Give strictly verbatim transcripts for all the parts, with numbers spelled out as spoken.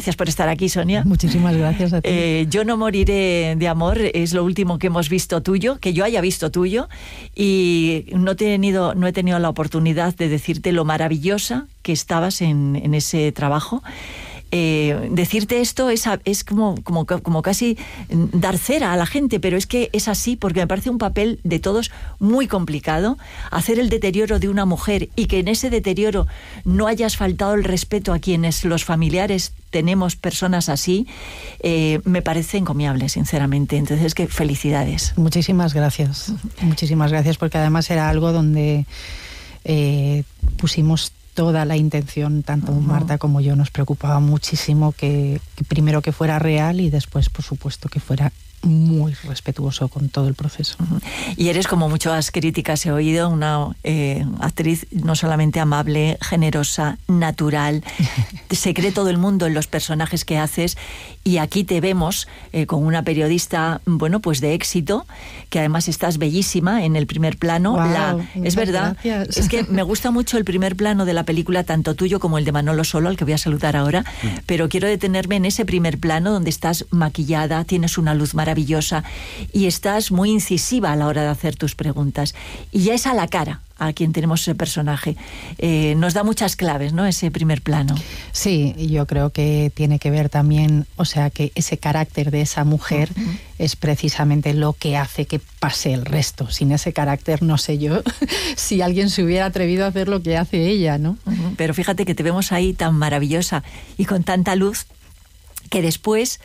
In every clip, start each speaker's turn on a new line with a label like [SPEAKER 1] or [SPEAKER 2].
[SPEAKER 1] gracias por estar aquí, Sonia.
[SPEAKER 2] Muchísimas gracias a ti.
[SPEAKER 1] Eh, Yo no moriré de amor es lo último que hemos visto tuyo, que yo haya visto tuyo, y no he tenido, no he tenido la oportunidad de decirte lo maravillosa que estabas en, en ese trabajo. Eh, decirte esto es, es como, como, como casi dar cera a la gente, pero es que es así, porque me parece un papel de todos muy complicado, hacer el deterioro de una mujer y que en ese deterioro no hayas faltado el respeto a quienes los familiares tenemos personas así, eh, me parece encomiable, sinceramente. Entonces, que felicidades.
[SPEAKER 2] Muchísimas gracias, muchísimas gracias, porque además era algo donde eh, pusimos toda la intención, tanto uh-huh. Marta como yo, nos preocupaba muchísimo que, que primero que fuera real y después, por supuesto, que fuera muy respetuoso con todo el proceso.
[SPEAKER 1] Uh-huh. Y eres, como muchas críticas he oído, una eh, actriz no solamente amable, generosa, natural, se cree todo el mundo en los personajes que haces, y aquí te vemos eh, con una periodista, bueno, pues de éxito, que además estás bellísima en el primer plano.
[SPEAKER 2] Wow,
[SPEAKER 1] la, es verdad,
[SPEAKER 2] gracias.
[SPEAKER 1] Es que me gusta mucho el primer plano de la película, tanto tuyo como el de Manolo Solo, al que voy a saludar ahora, mm. pero quiero detenerme en ese primer plano donde estás maquillada, tienes una luz maravillosa y estás muy incisiva a la hora de hacer tus preguntas, y ya es a la cara a quien tenemos ese personaje. Eh, nos da muchas claves, ¿no?, ese primer plano.
[SPEAKER 2] Sí, yo creo que tiene que ver también, o sea, que ese carácter de esa mujer uh-huh. es precisamente lo que hace que pase el resto. Sin ese carácter, no sé yo si alguien se hubiera atrevido a hacer lo que hace ella, ¿no?
[SPEAKER 1] Uh-huh. Pero fíjate que te vemos ahí tan maravillosa y con tanta luz que después...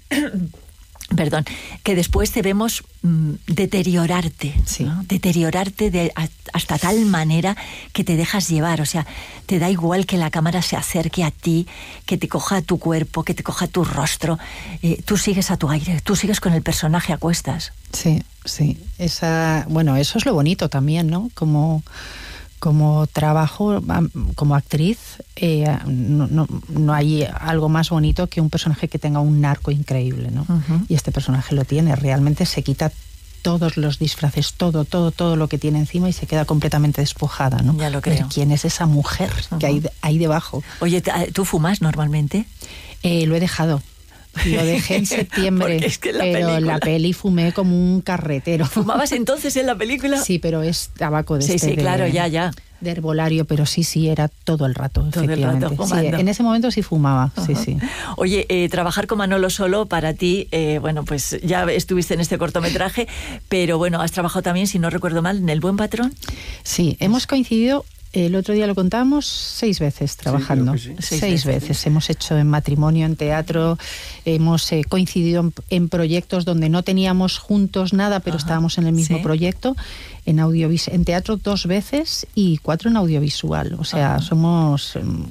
[SPEAKER 1] Perdón, que después te vemos mmm, deteriorarte,
[SPEAKER 2] sí.
[SPEAKER 1] ¿no? Deteriorarte de, a, hasta tal manera que te dejas llevar, o sea, te da igual que la cámara se acerque a ti, que te coja tu cuerpo, que te coja tu rostro, eh, tú sigues a tu aire, tú sigues con el personaje a cuestas.
[SPEAKER 2] Sí, sí, esa, bueno, eso es lo bonito también, ¿no? Como... Como trabajo, como actriz, eh, no, no, no hay algo más bonito que un personaje que tenga un arco increíble, ¿no? Uh-huh. Y este personaje lo tiene, realmente se quita todos los disfraces, todo, todo, todo lo que tiene encima y se queda completamente despojada, ¿no?
[SPEAKER 1] Ya lo creo.
[SPEAKER 2] Pero ¿quién es esa mujer uh-huh. que hay ahí debajo?
[SPEAKER 1] Oye, ¿tú fumas normalmente?
[SPEAKER 2] Eh, lo he dejado. Lo dejé en septiembre,
[SPEAKER 1] es que en la
[SPEAKER 2] pero
[SPEAKER 1] película...
[SPEAKER 2] en la peli fumé como un carretero.
[SPEAKER 1] ¿Fumabas entonces en la película?
[SPEAKER 2] Sí, pero es tabaco de
[SPEAKER 1] sí,
[SPEAKER 2] este
[SPEAKER 1] sí,
[SPEAKER 2] de,
[SPEAKER 1] claro, ya, ya.
[SPEAKER 2] de herbolario, pero sí, sí, era todo el rato,
[SPEAKER 1] todo
[SPEAKER 2] efectivamente.
[SPEAKER 1] El rato fumando.
[SPEAKER 2] Sí, en ese momento sí fumaba, uh-huh. sí, sí.
[SPEAKER 1] Oye, eh, trabajar con Manolo Solo para ti, eh, bueno, pues ya estuviste en este cortometraje, pero bueno, has trabajado también, si no recuerdo mal, en El Buen Patrón.
[SPEAKER 2] Sí, hemos coincidido... El otro día lo contábamos seis veces trabajando. Sí, sí. Seis, seis veces. veces. Hemos hecho en matrimonio, en teatro, hemos eh, coincidido en, en proyectos donde no teníamos juntos nada, pero Ajá. estábamos en el mismo ¿Sí? proyecto. En audiovis- en teatro dos veces y cuatro en audiovisual. O sea, Ajá. somos um,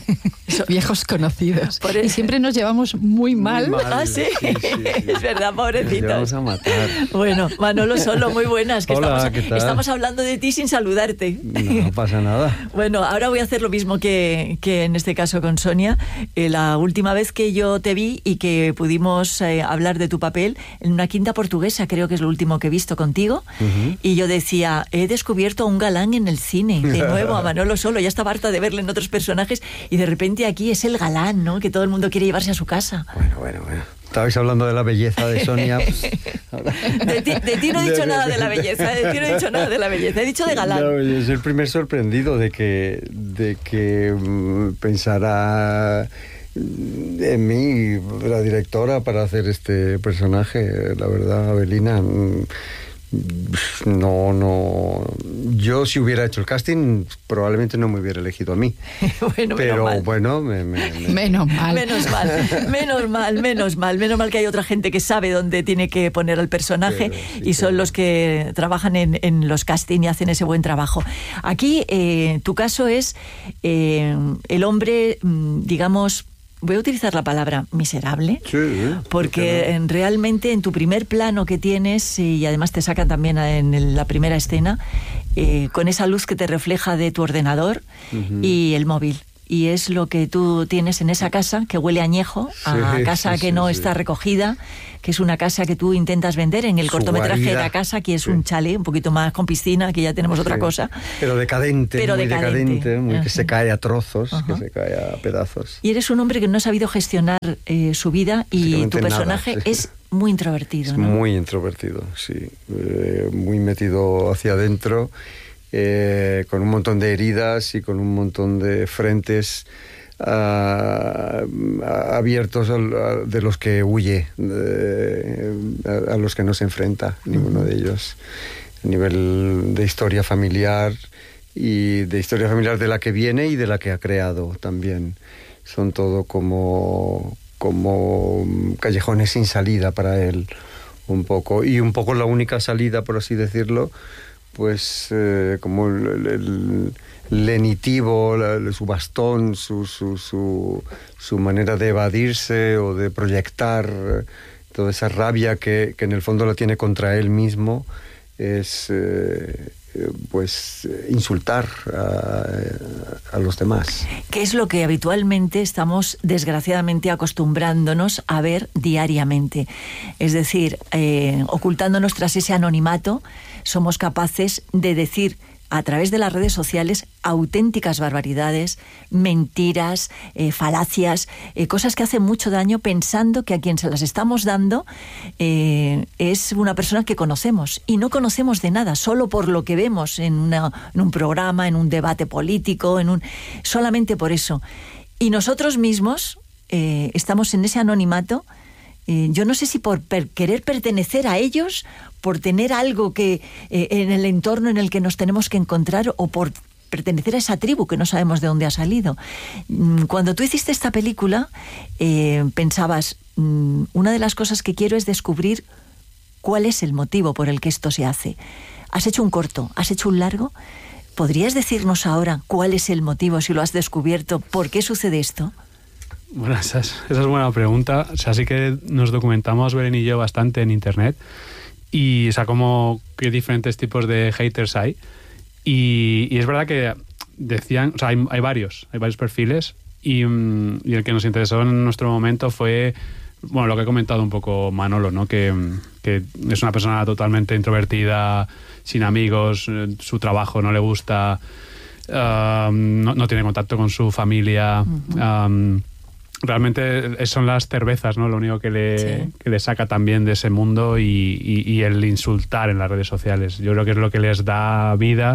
[SPEAKER 2] viejos conocidos.
[SPEAKER 1] Por el...
[SPEAKER 2] Y siempre nos llevamos muy mal.
[SPEAKER 1] Muy mal. Ah, ¿sí? Sí, sí, sí. Es verdad, pobrecitos.
[SPEAKER 3] Nos vamos a matar.
[SPEAKER 1] Bueno, Manolo Solo, muy buenas. Que
[SPEAKER 3] Hola,
[SPEAKER 1] estamos,
[SPEAKER 3] ¿qué tal?
[SPEAKER 1] Estamos hablando de ti sin saludarte.
[SPEAKER 3] No pasa nada.
[SPEAKER 1] Bueno, ahora voy a hacer lo mismo que, que en este caso con Sonia. Eh, la última vez que yo te vi y que pudimos eh, hablar de tu papel en Una quinta portuguesa, creo que es lo último que he visto contigo, uh-huh. y yo decía, he descubierto a un galán en el cine, de nuevo a Manolo Solo, ya estaba harta de verle en otros personajes y de repente aquí es el galán, ¿no?, que todo el mundo quiere llevarse a su casa.
[SPEAKER 3] Bueno, bueno, bueno. Estabais hablando de la belleza de Sonia. Pues,
[SPEAKER 1] de, ti, de ti no he dicho nada de la belleza, de ti no he dicho nada de la belleza, he dicho de galán.
[SPEAKER 3] No, yo soy el primer sorprendido de que, de que um, pensara en mí la directora para hacer este personaje. La verdad, Avelina... Um, No, no. Yo, si hubiera hecho el casting, probablemente no me hubiera elegido a mí.
[SPEAKER 1] Bueno,
[SPEAKER 3] pero
[SPEAKER 1] mal.
[SPEAKER 3] bueno, me, me, me...
[SPEAKER 2] menos mal.
[SPEAKER 1] Menos mal, menos mal, menos mal. Menos mal que hay otra gente que sabe dónde tiene que poner al personaje, pero, sí, y son pero... los que trabajan en, en los casting y hacen ese buen trabajo. Aquí, eh, tu caso es eh, el hombre, digamos, voy a utilizar la palabra miserable,
[SPEAKER 3] sí,
[SPEAKER 1] porque en, realmente en tu primer plano que tienes, y además te sacan también en la primera escena, eh, con esa luz que te refleja de tu ordenador uh-huh. y el móvil. y es lo que tú tienes en esa casa, que huele a añejo, a sí, casa sí, que sí, no sí. está recogida, que es una casa que tú intentas vender. En el Su cortometraje guarida. La casa, que es sí. un chalet un poquito más con piscina, que ya tenemos sí. otra cosa.
[SPEAKER 3] Pero decadente,
[SPEAKER 1] Pero
[SPEAKER 3] muy decadente, decadente muy uh-huh. que se cae a trozos, uh-huh. que se cae a pedazos.
[SPEAKER 1] Y eres un hombre que no ha sabido gestionar eh, su vida y tu personaje nada, sí. es muy introvertido,
[SPEAKER 3] es
[SPEAKER 1] ¿no?
[SPEAKER 3] Muy introvertido, sí. Eh, muy metido hacia adentro, eh, con un montón de heridas y con un montón de frentes Uh, abiertos a, a, de los que huye, de, a, a los que no se enfrenta ninguno de ellos, a nivel de historia familiar y de historia familiar de la que viene y de la que ha creado también. Son todo como, como callejones sin salida para él, un poco, y un poco la única salida, por así decirlo, pues eh, como el, el lenitivo, la, su bastón, su, su, su, su manera de evadirse o de proyectar toda esa rabia que, que en el fondo la tiene contra él mismo, es eh, pues insultar a, a los demás.
[SPEAKER 1] ¿Qué es lo que habitualmente estamos desgraciadamente acostumbrándonos a ver diariamente? Es decir, eh, ocultándonos tras ese anonimato, somos capaces de decir a través de las redes sociales auténticas barbaridades, mentiras, eh, falacias, eh, cosas que hacen mucho daño, pensando que a quien se las estamos dando eh, es una persona que conocemos, y no conocemos de nada, solo por lo que vemos en, una, en un programa, en un debate político, en un solamente por eso. Y nosotros mismos eh, estamos en ese anonimato. Eh, yo no sé si por per- querer pertenecer a ellos, por tener algo que eh, en el entorno en el que nos tenemos que encontrar, o por pertenecer a esa tribu que no sabemos de dónde ha salido. Cuando tú hiciste esta película, eh, pensabas, mmm, una de las cosas que quiero es descubrir cuál es el motivo por el que esto se hace. Has hecho un corto, has hecho un largo. ¿Podrías decirnos ahora cuál es el motivo, si lo has descubierto? ¿Por qué sucede esto?
[SPEAKER 4] Bueno, esa es, esa es buena pregunta. O sea, sí que nos documentamos, Belén y yo, bastante en internet. Y, o sea, como qué diferentes tipos de haters hay. Y, y es verdad que decían, o sea, hay, hay varios, hay varios perfiles. Y, y el que nos interesó en nuestro momento fue, bueno, lo que ha comentado un poco Manolo, ¿no? Que, que es una persona totalmente introvertida, sin amigos, su trabajo no le gusta, uh, no, no tiene contacto con su familia. Uh-huh. um, Realmente son las cervezas, ¿no? Lo único que le, sí. que le saca también de ese mundo, y, y, y el insultar en las redes sociales. Yo creo que es lo que les da vida,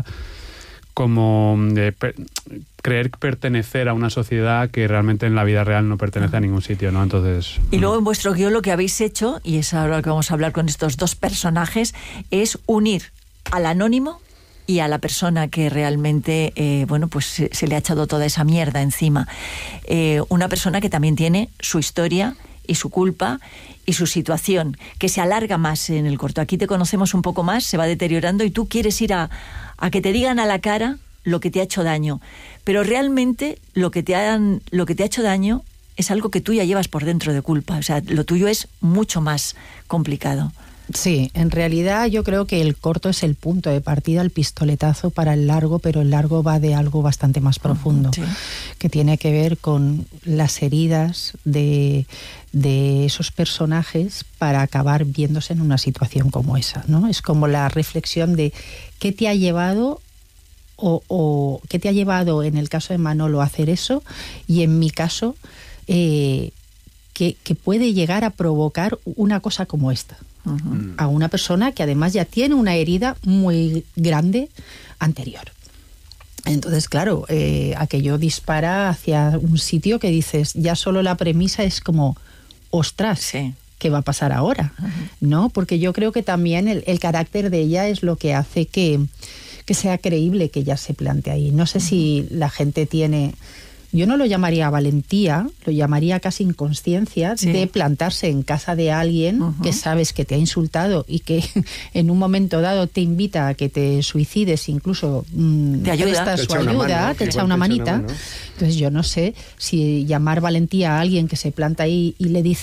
[SPEAKER 4] como de per, creer pertenecer a una sociedad que realmente en la vida real no pertenece a ningún sitio, ¿no? Entonces.
[SPEAKER 1] Y luego en vuestro guión lo que habéis hecho, y es ahora lo que vamos a hablar con estos dos personajes, es unir al anónimo y a la persona que realmente, eh, bueno, pues se, se le ha echado toda esa mierda encima. Eh, una persona que también tiene su historia y su culpa y su situación, que se alarga más en el corto. Aquí te conocemos un poco más, se va deteriorando, y tú quieres ir a, a que te digan a la cara lo que te ha hecho daño. Pero realmente lo que te han, lo que te ha hecho daño es algo que tú ya llevas por dentro de culpa. O sea, lo tuyo es mucho más complicado.
[SPEAKER 2] Sí, en realidad yo creo que el corto es el punto de partida, el pistoletazo para el largo, pero el largo va de algo bastante más profundo, sí. que tiene que ver con las heridas de, de esos personajes para acabar viéndose en una situación como esa, ¿no? Es como la reflexión de qué te ha llevado o, o qué te ha llevado en el caso de Manolo a hacer eso, y en mi caso eh, que, que puede llegar a provocar una cosa como esta. Uh-huh. A una persona que además ya tiene una herida muy grande anterior. Entonces, claro, eh, aquello dispara hacia un sitio que dices, ya solo la premisa es como, ostras, sí. ¿qué va a pasar ahora? Uh-huh. ¿No? Porque yo creo que también el, el carácter de ella es lo que hace que, que sea creíble que ella se plante ahí. No sé uh-huh. si la gente tiene... Yo no lo llamaría valentía, lo llamaría casi inconsciencia, sí. de plantarse en casa de alguien uh-huh. que sabes que te ha insultado y que en un momento dado te invita a que te suicides, incluso mmm,
[SPEAKER 1] te ayuda,
[SPEAKER 2] prestas su ayuda, mano, te echa una manita. Una mano. Entonces yo no sé si llamar valentía a alguien que se planta ahí y le dice,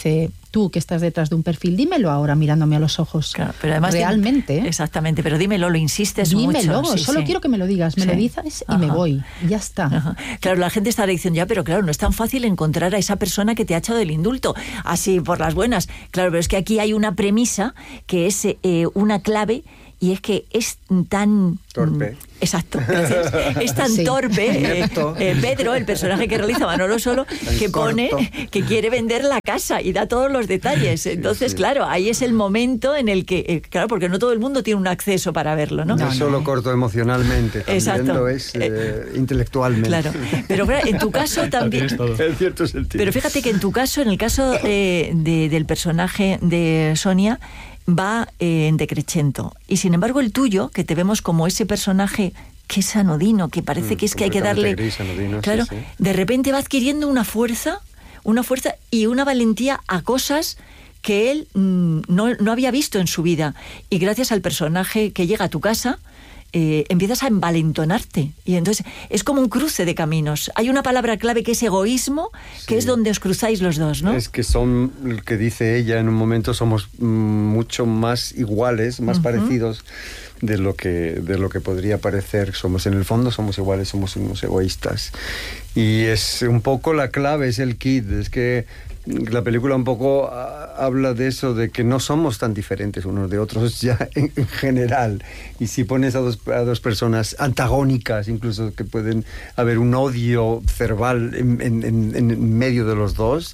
[SPEAKER 2] tú que estás detrás de un perfil, dímelo ahora mirándome a los ojos.
[SPEAKER 1] Claro, pero además
[SPEAKER 2] realmente.
[SPEAKER 1] Tiene, exactamente, pero dímelo, lo insistes
[SPEAKER 2] dímelo,
[SPEAKER 1] mucho.
[SPEAKER 2] Sí, solo
[SPEAKER 1] sí.
[SPEAKER 2] quiero que me lo digas, me sí. lo dices y Ajá. me voy. Y ya está.
[SPEAKER 1] Ajá. Claro, la gente estará diciendo, ya, pero claro, no es tan fácil encontrar a esa persona que te ha echado el indulto, así por las buenas. Claro, pero es que aquí hay una premisa que es eh, una clave, y es que es tan...
[SPEAKER 3] Torpe.
[SPEAKER 1] Exacto, gracias. Es tan sí. torpe, eh, eh, Pedro, el personaje que realiza Manolo Solo, que pone que quiere vender la casa y da todos los detalles. Entonces, sí, sí. claro, ahí es el momento en el que, eh, claro, porque no todo el mundo tiene un acceso para verlo, ¿no?
[SPEAKER 3] No,
[SPEAKER 1] no
[SPEAKER 3] solo no. corto emocionalmente, también Exacto. lo es eh, eh, intelectualmente.
[SPEAKER 1] Claro, pero en tu caso también...
[SPEAKER 3] En cierto sentido.
[SPEAKER 1] Pero fíjate que en tu caso, en el caso eh, de, del personaje de Sonia, va eh, en decrechento. Y sin embargo el tuyo, que te vemos como ese personaje que es anodino, que parece mm, que es que hay que darle...
[SPEAKER 3] Gris, anodino,
[SPEAKER 1] claro,
[SPEAKER 3] sí, sí.
[SPEAKER 1] de repente va adquiriendo una fuerza, una fuerza y una valentía a cosas que él mm, no, no había visto en su vida. Y gracias al personaje que llega a tu casa, eh, empiezas a envalentonarte. Y entonces es como un cruce de caminos. Hay una palabra clave que es egoísmo, sí. que es donde os cruzáis los dos, ¿no?
[SPEAKER 3] Es que son, lo que dice ella, en un momento somos mm, mucho más iguales, más uh-huh. parecidos de lo que de lo que podría parecer. Somos, en el fondo somos iguales, somos unos egoístas. Y es un poco la clave, es el kit, es que la película un poco habla de eso, de que no somos tan diferentes unos de otros ya en, en general. Y si pones a dos, a dos personas antagónicas, incluso que pueden haber un odio cerval en, en, en, en medio de los dos,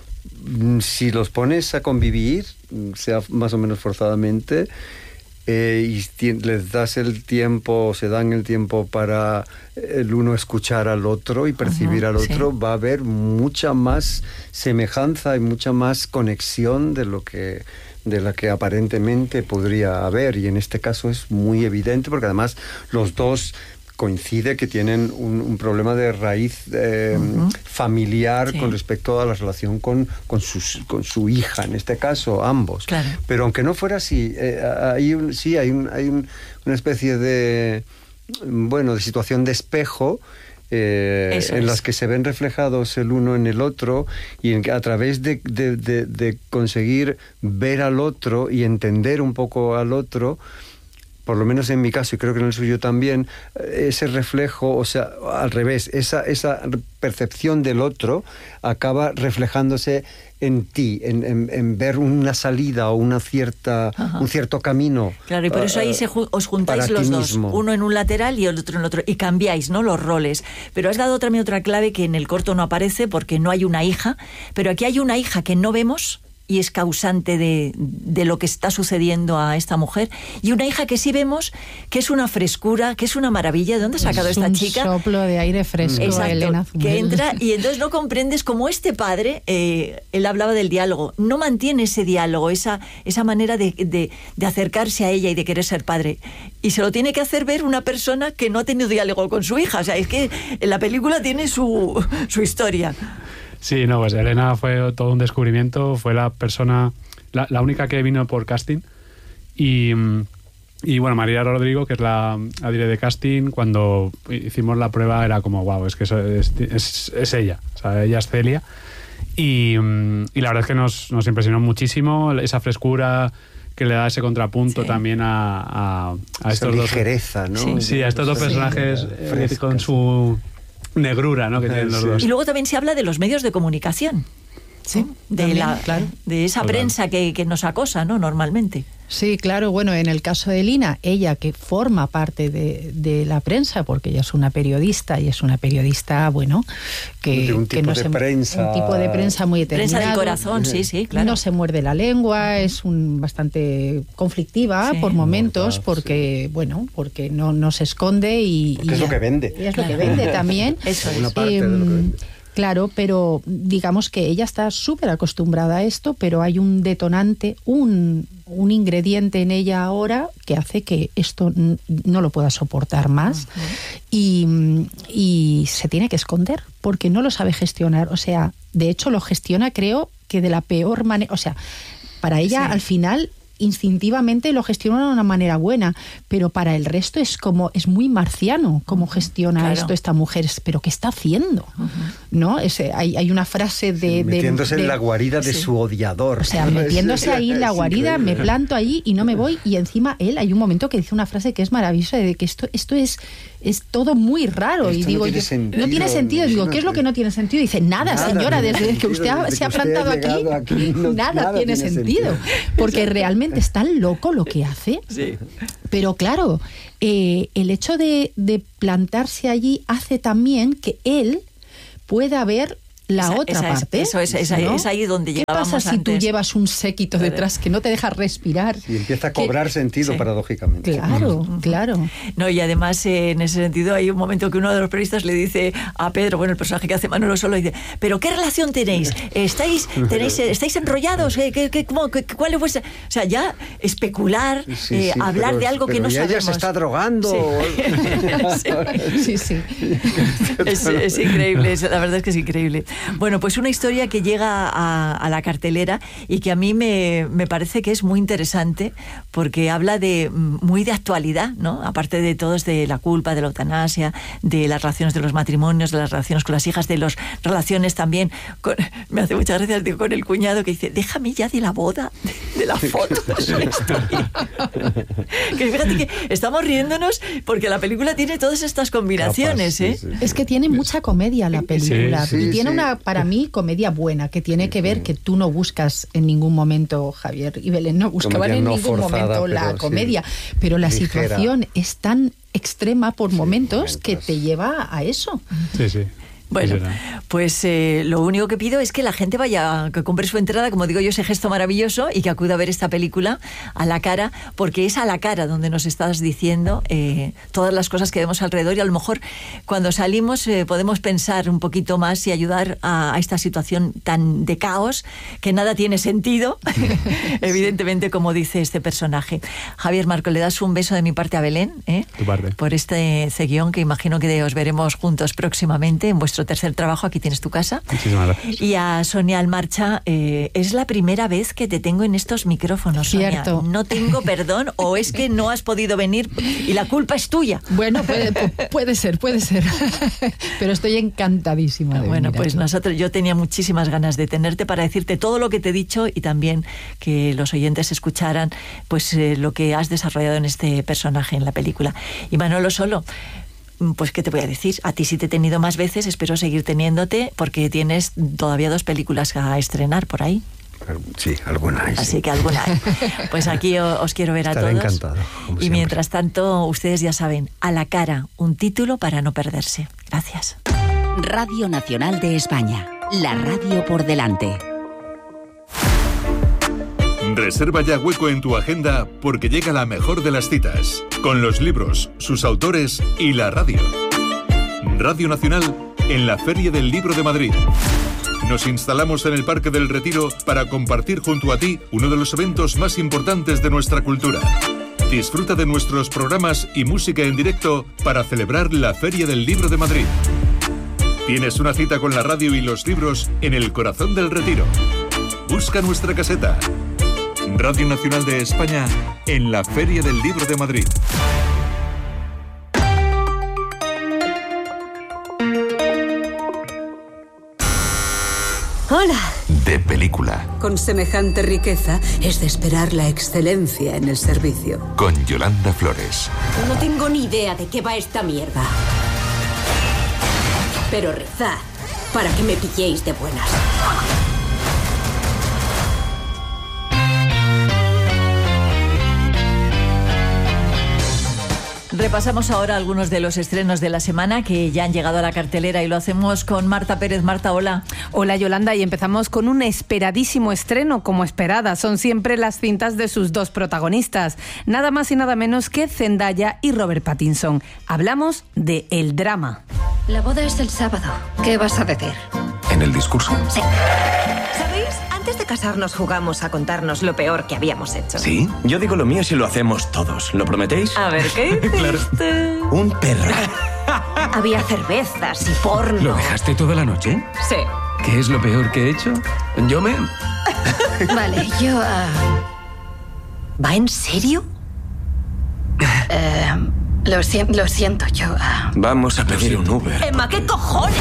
[SPEAKER 3] si los pones a convivir, sea más o menos forzadamente, Eh, y ti- les das el tiempo, se dan el tiempo para el uno escuchar al otro y percibir uh-huh, al otro, sí. va a haber mucha más semejanza y mucha más conexión de lo que de la que aparentemente podría haber, y en este caso es muy evidente porque además los dos coincide que tienen un, un problema de raíz eh, uh-huh. familiar sí. con respecto a la relación con, con, sus, con su hija, en este caso, ambos.
[SPEAKER 1] Claro.
[SPEAKER 3] Pero aunque no fuera así, eh, hay un, sí hay, un, hay un, una especie de, bueno, de situación de espejo eh, en es. las que se ven reflejados el uno en el otro, y en que a través de, de, de, de conseguir ver al otro y entender un poco al otro, por lo menos en mi caso, y creo que en el suyo también, ese reflejo, o sea, al revés, esa, esa percepción del otro acaba reflejándose en ti, en, en, en ver una salida o una cierta, un cierto camino.
[SPEAKER 1] Claro, y por eso ahí se ju- os juntáis los dos,
[SPEAKER 3] mismo.
[SPEAKER 1] uno en un lateral y el otro en el otro, y cambiáis, ¿no?, los roles. Pero has dado también otra clave que en el corto no aparece porque no hay una hija, pero aquí hay una hija que no vemos y es causante de, de lo que está sucediendo a esta mujer, y una hija que sí vemos que es una frescura, que es una maravilla. ¿De dónde ha sacado
[SPEAKER 2] es
[SPEAKER 1] esta
[SPEAKER 2] un
[SPEAKER 1] chica?
[SPEAKER 2] Un soplo de aire fresco.
[SPEAKER 1] Exacto,
[SPEAKER 2] Elena
[SPEAKER 1] que entra, y entonces no comprendes cómo este padre, eh, él hablaba del diálogo, no mantiene ese diálogo, esa, esa manera de, de, de acercarse a ella y de querer ser padre, y se lo tiene que hacer ver una persona que no ha tenido diálogo con su hija. O sea, es que la película tiene su, su historia.
[SPEAKER 4] Sí, no, pues Elena fue todo un descubrimiento, fue la persona, la, la única que vino por casting, y, y bueno, María Rodrigo, que es la, la directora de casting, cuando hicimos la prueba era como, wow, es que eso es, es, es ella, o sea, ella es Celia, y, y la verdad es que nos, nos impresionó muchísimo esa frescura que le da ese contrapunto sí. también a, a, a estos
[SPEAKER 3] esa
[SPEAKER 4] dos...
[SPEAKER 3] ligereza, ¿no?
[SPEAKER 4] Sí, sí, a estos dos personajes sí, eh, con su... negrura, ¿no?, que tienen los
[SPEAKER 3] sí.
[SPEAKER 4] dos.
[SPEAKER 1] Y luego también se habla de los medios de comunicación,
[SPEAKER 2] sí,
[SPEAKER 1] ¿no? de
[SPEAKER 2] también,
[SPEAKER 1] la
[SPEAKER 2] claro.
[SPEAKER 1] de esa
[SPEAKER 4] Total.
[SPEAKER 1] prensa que, que nos acosa, ¿no?, normalmente.
[SPEAKER 2] Sí, claro, bueno, en el caso de Lina, ella que forma parte de, de la prensa, porque ella es una periodista, y es una periodista, bueno, que...
[SPEAKER 3] De un tipo
[SPEAKER 2] que no
[SPEAKER 3] de
[SPEAKER 2] se,
[SPEAKER 3] prensa...
[SPEAKER 2] Un tipo de prensa muy determinado.
[SPEAKER 1] Prensa del corazón, sí, sí, claro.
[SPEAKER 2] No se muerde la lengua, es un bastante conflictiva sí. por momentos, porque, sí. bueno, porque no, no se esconde y...
[SPEAKER 3] Porque y es ya, lo que vende.
[SPEAKER 2] Y es lo que vende también.
[SPEAKER 3] Eso es. Una parte eh, de lo que vende.
[SPEAKER 2] Claro, pero digamos que ella está súper acostumbrada a esto, pero hay un detonante, un, un ingrediente en ella ahora que hace que esto n- no lo pueda soportar más uh-huh. y, y se tiene que esconder porque no lo sabe gestionar. O sea, de hecho lo gestiona, creo que de la peor manera. O sea, para ella sí. al final instintivamente lo gestiona de una manera buena, pero para el resto es como, es muy marciano cómo gestiona claro. esto esta mujer, pero ¿qué está haciendo? Uh-huh. ¿No? Es, hay, hay una frase de...
[SPEAKER 3] Sí, metiéndose
[SPEAKER 2] de,
[SPEAKER 3] en
[SPEAKER 2] de,
[SPEAKER 3] la guarida de
[SPEAKER 2] sí.
[SPEAKER 3] su odiador.
[SPEAKER 2] O sea, metiéndose ahí en la guarida, me planto allí y no me voy, y encima él, hay un momento que dice una frase que es maravillosa, de que esto, esto es, es todo muy raro,
[SPEAKER 3] esto
[SPEAKER 2] y digo,
[SPEAKER 3] no tiene
[SPEAKER 2] yo,
[SPEAKER 3] sentido,
[SPEAKER 2] no tiene sentido, digo, ¿qué es lo que no tiene sentido? Y dice, nada, nada señora, desde que usted ha, se ha plantado aquí, aquí no, nada, nada tiene, tiene sentido, sentido. Porque Exacto. realmente es tan loco lo que hace.
[SPEAKER 1] Sí.
[SPEAKER 2] Pero claro, eh, el hecho de, de plantarse allí hace también que él pueda ver la
[SPEAKER 1] esa,
[SPEAKER 2] otra
[SPEAKER 1] esa
[SPEAKER 2] parte.
[SPEAKER 1] Es, eso es, esa,
[SPEAKER 2] ¿no?
[SPEAKER 1] es ahí donde llegábamos.
[SPEAKER 2] ¿Qué pasa si
[SPEAKER 1] antes?
[SPEAKER 2] tú llevas un séquito detrás que no te deja respirar?
[SPEAKER 3] Y empieza a cobrar
[SPEAKER 2] que,
[SPEAKER 3] sentido, sí. paradójicamente.
[SPEAKER 2] Claro, mm. claro.
[SPEAKER 1] No, y además, eh, en ese sentido, hay un momento que uno de los periodistas le dice a Pedro, bueno, el personaje que hace Manolo Solo, dice, ¿pero qué relación tenéis? ¿Estáis, tenéis, estáis enrollados? ¿Qué, qué, qué, cómo, qué, ¿Cuál es vuestra...? O sea, ya especular,
[SPEAKER 3] sí,
[SPEAKER 1] eh,
[SPEAKER 3] sí,
[SPEAKER 1] hablar
[SPEAKER 3] pero,
[SPEAKER 1] de algo que no
[SPEAKER 3] ella
[SPEAKER 1] sabemos.
[SPEAKER 3] Ella se está drogando.
[SPEAKER 2] Sí, sí. sí.
[SPEAKER 1] Es, es increíble, es, la verdad es que es increíble. Bueno, pues una historia que llega a, a la cartelera y que a mí me, me parece que es muy interesante porque habla de muy de actualidad, ¿no? Aparte de todos, de la culpa, de la eutanasia, de las relaciones de los matrimonios, de las relaciones con las hijas, de las relaciones también con, me hace muchas gracias, digo, con el cuñado que dice, déjame ya de la boda, de, de la foto de su historia. Que fíjate que estamos riéndonos porque la película tiene todas estas combinaciones,
[SPEAKER 3] Capaz,
[SPEAKER 1] ¿eh?
[SPEAKER 3] sí, sí.
[SPEAKER 2] Es que tiene mucha comedia la película,
[SPEAKER 3] sí, sí,
[SPEAKER 2] y tiene
[SPEAKER 3] sí.
[SPEAKER 2] una, para mí, comedia buena, que tiene que ver que tú no buscas en ningún momento, Javier y Belén, no buscaban comedia en no ningún forzada, momento la pero comedia, sí, pero la ligera. Situación es tan extrema por sí, momentos, momentos que te lleva a eso.
[SPEAKER 4] Sí, sí.
[SPEAKER 1] Bueno, pues eh, lo único que pido es que la gente vaya, que compre su entrada, como digo yo, ese gesto maravilloso, y que acuda a ver esta película a la cara, porque es a la cara donde nos estás diciendo eh, todas las cosas que vemos alrededor, y a lo mejor cuando salimos eh, podemos pensar un poquito más y ayudar a, a esta situación tan de caos, que nada tiene sentido, evidentemente, como dice este personaje. Javier, Marco, le das un beso de mi parte a Belén, ¿eh?
[SPEAKER 4] Tu parte.
[SPEAKER 1] Por este, este guión que imagino que os veremos juntos próximamente en vuestro tercer trabajo. Aquí tienes tu casa.
[SPEAKER 4] Muchísimas gracias.
[SPEAKER 1] Y a Sonia Almarcha, eh, es la primera vez que te tengo en estos micrófonos, Sonia.
[SPEAKER 2] Cierto.
[SPEAKER 1] No tengo perdón, o es que no has podido venir y la culpa es tuya.
[SPEAKER 2] Bueno, puede, puede ser, puede ser. Pero estoy encantadísima de
[SPEAKER 1] Bueno,
[SPEAKER 2] venir
[SPEAKER 1] pues
[SPEAKER 2] aquí.
[SPEAKER 1] nosotros, yo tenía muchísimas ganas de tenerte para decirte todo lo que te he dicho, y también que los oyentes escucharan pues eh, lo que has desarrollado en este personaje en la película. Y Manolo Solo, pues qué te voy a decir, a ti sí te he tenido más veces, espero seguir teniéndote porque tienes todavía dos películas a estrenar por ahí.
[SPEAKER 3] Sí, alguna hay.
[SPEAKER 1] Así
[SPEAKER 3] sí.
[SPEAKER 1] que alguna hay. Pues aquí os quiero ver
[SPEAKER 3] Estaré
[SPEAKER 1] a todos.
[SPEAKER 3] encantado. Como
[SPEAKER 1] y
[SPEAKER 3] siempre.
[SPEAKER 1] mientras tanto, ustedes ya saben, a la cara, un título para no perderse. Gracias.
[SPEAKER 5] Radio Nacional de España, la radio por delante.
[SPEAKER 6] Reserva ya hueco en tu agenda porque llega la mejor de las citas, con los libros, sus autores y la radio. Radio Nacional en la Feria del Libro de Madrid. Nos instalamos en el Parque del Retiro para compartir junto a ti uno de los eventos más importantes de nuestra cultura. Disfruta de nuestros programas y música en directo para celebrar la Feria del Libro de Madrid. Tienes una cita con la radio y los libros en el corazón del Retiro. Busca nuestra caseta. Radio Nacional de España en la Feria del Libro de Madrid.
[SPEAKER 7] Hola.
[SPEAKER 8] De película.
[SPEAKER 7] Con semejante riqueza es de esperar la excelencia en el servicio.
[SPEAKER 8] Con Yolanda Flores.
[SPEAKER 9] No tengo ni idea de qué va esta mierda. Pero rezad para que me pilléis de buenas.
[SPEAKER 1] Repasamos ahora algunos de los estrenos de la semana que ya han llegado a la cartelera, y lo hacemos con Marta Pérez. Marta, hola.
[SPEAKER 10] Hola, Yolanda, y empezamos con un esperadísimo estreno, como esperada. Son siempre las cintas de sus dos protagonistas, nada más y nada menos que Zendaya y Robert Pattinson. Hablamos de El Drama.
[SPEAKER 11] La boda es el sábado. ¿Qué vas a decir?
[SPEAKER 8] ¿En el discurso?
[SPEAKER 11] Sí. ¿Sabéis? Antes de casarnos jugamos a contarnos lo peor que habíamos hecho.
[SPEAKER 12] ¿Sí? Yo digo lo mío si lo hacemos todos. ¿Lo prometéis?
[SPEAKER 11] A ver, ¿qué hiciste?
[SPEAKER 12] Claro. Un perro.
[SPEAKER 11] Había cervezas y porno.
[SPEAKER 12] ¿Lo dejaste toda la noche?
[SPEAKER 11] Sí.
[SPEAKER 12] ¿Qué es lo peor que he hecho? Yo me...
[SPEAKER 11] Vale, yo... Uh...
[SPEAKER 9] ¿Va en serio?
[SPEAKER 13] Eh, lo, si- lo siento, yo... Uh...
[SPEAKER 12] Vamos a pedir un Uber.
[SPEAKER 9] Emma, ¿qué cojones?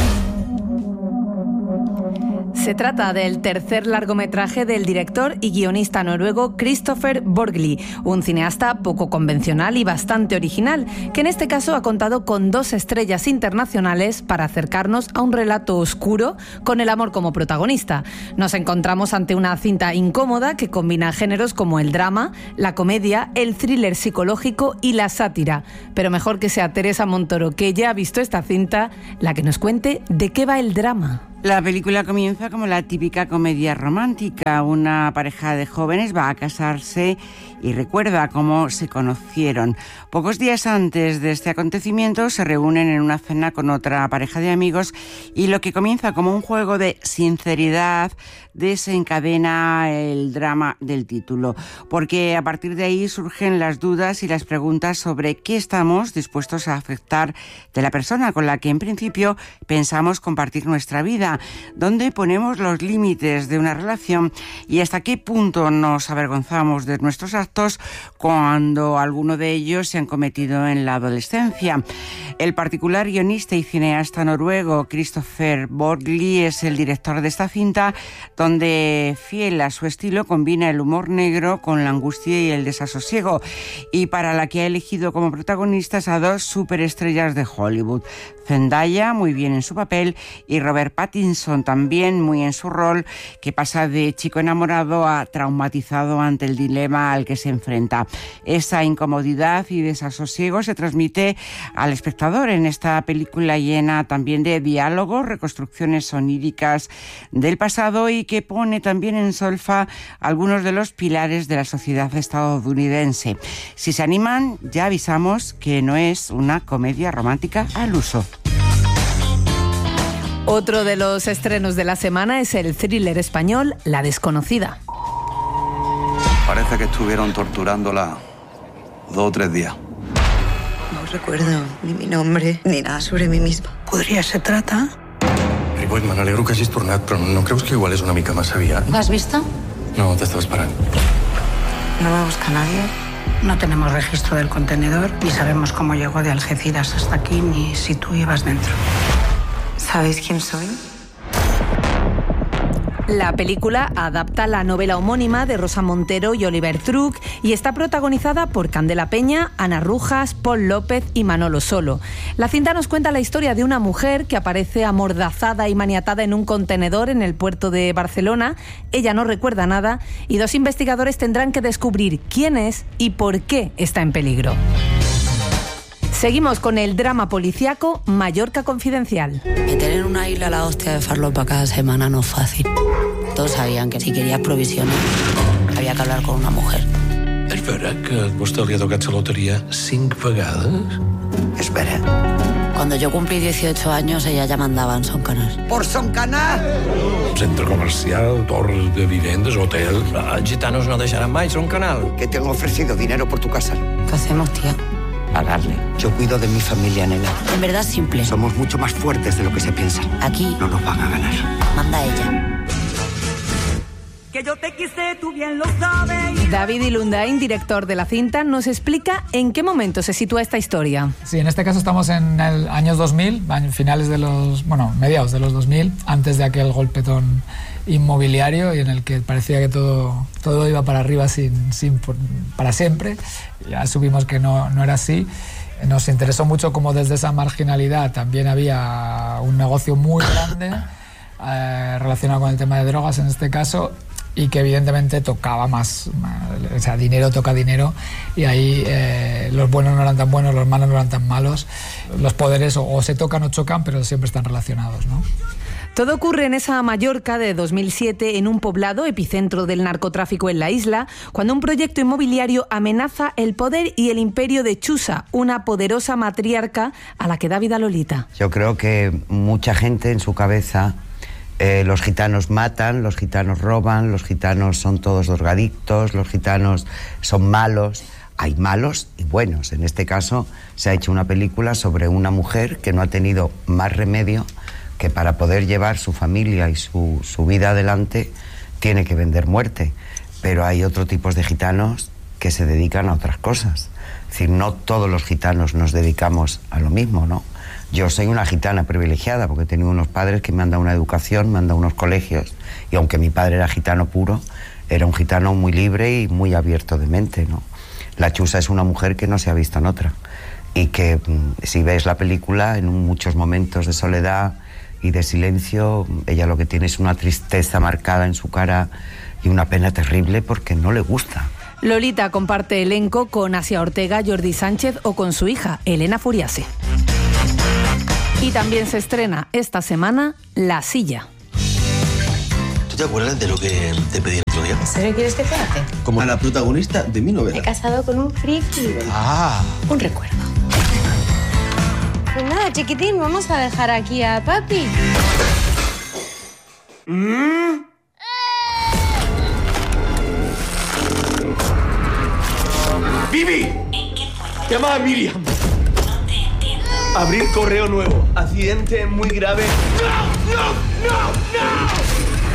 [SPEAKER 10] Se trata del tercer largometraje del director y guionista noruego Kristoffer Borgli, un cineasta poco convencional y bastante original, que en este caso ha contado con dos estrellas internacionales para acercarnos a un relato oscuro con el amor como protagonista. Nos encontramos ante una cinta incómoda que combina géneros como el drama, la comedia, el thriller psicológico y la sátira. Pero mejor que sea Teresa Montoro, que ya ha visto esta cinta, la que nos cuente de qué va el drama.
[SPEAKER 14] La película comienza como la típica comedia romántica. Una pareja de jóvenes va a casarse y recuerda cómo se conocieron. Pocos días antes de este acontecimiento se reúnen en una cena con otra pareja de amigos y lo que comienza como un juego de sinceridad desencadena el drama del título, porque a partir de ahí surgen las dudas y las preguntas sobre qué estamos dispuestos a aceptar de la persona con la que en principio pensamos compartir nuestra vida, dónde ponemos los límites de una relación y hasta qué punto nos avergonzamos de nuestros actos cuando alguno de ellos se han cometido en la adolescencia. El particular guionista y cineasta noruego Kristoffer Borgli es el director de esta cinta, donde, fiel a su estilo, combina el humor negro con la angustia y el desasosiego, y para la que ha elegido como protagonistas a dos superestrellas de Hollywood. Zendaya, muy bien en su papel, y Robert Pattinson, también muy en su rol, que pasa de chico enamorado a traumatizado ante el dilema al que se enfrenta. Esa incomodidad y desasosiego se transmite al espectador en esta película llena también de diálogos, reconstrucciones oníricas del pasado y que pone también en solfa algunos de los pilares de la sociedad estadounidense. Si se animan, ya avisamos que no es una comedia romántica al uso.
[SPEAKER 10] Otro de los estrenos de la semana es el thriller español La desconocida.
[SPEAKER 15] Parece que estuvieron torturándola dos o tres días.
[SPEAKER 16] No recuerdo ni mi nombre ni nada sobre mí misma.
[SPEAKER 17] Podria ser trata?
[SPEAKER 18] Ripoll, me n'alegro que hagis tornat, però no creus que igual és una mica massa aviat?
[SPEAKER 16] ¿Lo has visto?
[SPEAKER 18] No, t'estava esperant.
[SPEAKER 16] No me busca nadie.
[SPEAKER 17] No tenemos registro del contenedor, ni sabemos cómo llegó de Algeciras hasta aquí, ni si tú ibas dentro.
[SPEAKER 16] ¿Sabéis quién soy?
[SPEAKER 10] La película adapta la novela homónima de Rosa Montero y Oliver Truk y está protagonizada por Candela Peña, Ana Rujas, Paul López y Manolo Solo. La cinta nos cuenta la historia de una mujer que aparece amordazada y maniatada en un contenedor en el puerto de Barcelona. Ella no recuerda nada y dos investigadores tendrán que descubrir quién es y por qué está en peligro. Seguimos con el drama policíaco Mallorca Confidencial.
[SPEAKER 19] Meter en una isla a la hostia de farlopa cada semana no es fácil. Todos sabían que si querías provisiones había que hablar con una mujer.
[SPEAKER 20] És vera que a vostè li ha tocat la loteria cinc vegades?
[SPEAKER 19] Espera. Cuando yo cumplí dieciocho años, ella ya mandaba en Son Canal.
[SPEAKER 20] ¿Por Son Canal? Centre comercial, torre de vivendas, hotel...
[SPEAKER 21] Los gitanos no dejarán más Son Canal.
[SPEAKER 22] Que te han ofrecido dinero por tu casa.
[SPEAKER 19] ¿Qué hacemos, tía?
[SPEAKER 22] Pagarle. Yo cuido de mi familia, nena.
[SPEAKER 19] En verdad es simple.
[SPEAKER 22] Somos mucho más fuertes de lo que se piensa.
[SPEAKER 19] Aquí
[SPEAKER 22] no nos van a ganar.
[SPEAKER 19] Manda ella.
[SPEAKER 23] Que yo te quise, tú bien lo sabes.
[SPEAKER 10] David Ilundain, director de la cinta, nos explica en qué momento se sitúa esta historia.
[SPEAKER 24] Sí, en este caso estamos en el años dos mil, finales de los, bueno, mediados de los dos mil, antes de aquel golpetón inmobiliario y en el que parecía que todo, todo iba para arriba sin, sin, para siempre. Ya supimos que no, no era así. Nos interesó mucho cómo desde esa marginalidad también había un negocio muy grande eh, relacionado con el tema de drogas en este caso, y que evidentemente tocaba más, más, o sea, dinero toca dinero, y ahí eh, los buenos no eran tan buenos, los malos no eran tan malos, los poderes o, o se tocan o chocan, pero siempre están relacionados, ¿no?
[SPEAKER 10] Todo ocurre en esa Mallorca de dos mil siete, en un poblado epicentro del narcotráfico en la isla, cuando un proyecto inmobiliario amenaza el poder y el imperio de Chusa, una poderosa matriarca a la que da vida Lolita.
[SPEAKER 22] Yo creo que mucha gente en su cabeza, eh, los gitanos matan, los gitanos roban, los gitanos son todos drogadictos, los gitanos son malos. Hay malos y buenos. En este caso se ha hecho una película sobre una mujer que no ha tenido más remedio que para poder llevar su familia y su, su vida adelante tiene que vender muerte. Pero hay otros tipos de gitanos que se dedican a otras cosas. Es decir, no todos los gitanos nos dedicamos a lo mismo, ¿no? Yo soy una gitana privilegiada porque he tenido unos padres que me han dado una educación, me han dado unos colegios, y aunque mi padre era gitano puro, era un gitano muy libre y muy abierto de mente, ¿no? La Chusa es una mujer que no se ha visto en otra, y que si ves la película, en muchos momentos de soledad y de silencio, ella lo que tiene es una tristeza marcada en su cara y una pena terrible porque no le gusta.
[SPEAKER 10] Lolita comparte elenco con Asia Ortega, Jordi Sánchez o con su hija, Elena Furiase. Y también se estrena esta semana La Silla.
[SPEAKER 2] ¿Tú te acuerdas de lo que te pedí el otro día?
[SPEAKER 3] ¿En serio quieres que te hace?
[SPEAKER 2] Como a la protagonista de mi novela.
[SPEAKER 3] Me he casado con un friki.
[SPEAKER 2] Ah.
[SPEAKER 3] Un recuerdo. Pues nada, chiquitín, vamos a dejar aquí a papi.
[SPEAKER 2] Mm. ¡Bibi! Llama a Miriam. Abrir correo nuevo. Accidente muy grave. ¡No! ¡No! ¡No! ¡No!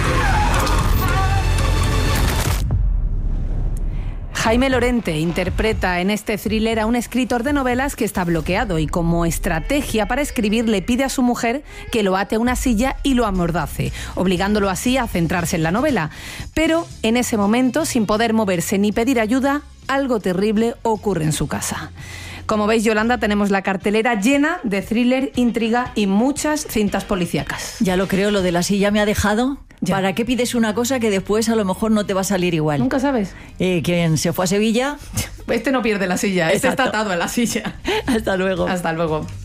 [SPEAKER 10] Jaime Lorente interpreta en este thriller a un escritor de novelas que está bloqueado y como estrategia para escribir le pide a su mujer que lo ate a una silla y lo amordace, obligándolo así a centrarse en la novela. Pero en ese momento, sin poder moverse ni pedir ayuda, algo terrible ocurre en su casa. Como veis, Yolanda, tenemos la cartelera llena de thriller, intriga y muchas cintas policíacas.
[SPEAKER 1] Ya lo creo, lo de la silla me ha dejado. Ya. ¿Para qué pides una cosa que después a lo mejor no te va a salir igual?
[SPEAKER 10] Nunca sabes.
[SPEAKER 1] Eh, quien se fue a Sevilla...
[SPEAKER 10] Este no pierde la silla, este
[SPEAKER 1] Exacto.
[SPEAKER 10] está atado a la silla.
[SPEAKER 1] Hasta luego.
[SPEAKER 10] Hasta luego.